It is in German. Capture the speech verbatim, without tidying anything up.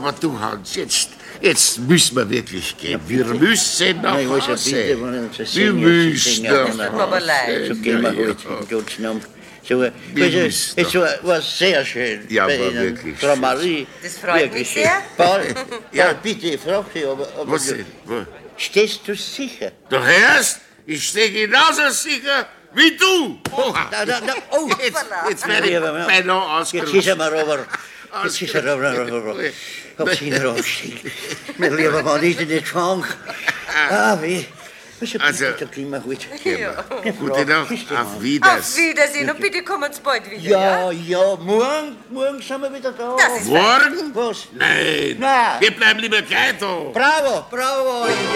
aber du, Hans, jetzt, jetzt müssen wir wirklich gehen. Wir müssen nach Nein, also Hause. bitte, wenn Sie Wir singen, müssen singen, nach das tut mir aber leid. Hause. So gehen wir Ja, ja. heute im ganzen Namen. So, Wir also, müssen es war, war sehr schön. Ja, bei war Ihnen, wirklich Frau schön. Marie. Das freut wirklich mich schön. sehr. Paul, Ja. ja, bitte, ich frage dich, aber, aber Was denn? Wo? stehst du sicher? Du hörst, ich stehe genauso sicher wie du. Oha. Da, da, da, oh, Jetzt, jetzt werde ich Ja, aber- beinahe jetzt ist ausgerutscht. er mal runter. Jetzt ist er runter. Hab's ihn rausgeschickt. Mein lieber Mann, ist er nicht gefangen? Ah, wie? Also, Also- bitte, da gehen wir heute. Gute Nacht, auf Auf Wiedersehen. Wiedersehen und bitte kommen Sie bald wieder, Ja, ja? ja, morgen, morgen sind wir wieder da. Das ist Morgen? Was? Nein. Nein. Wir bleiben lieber gleich da. Bravo, bravo.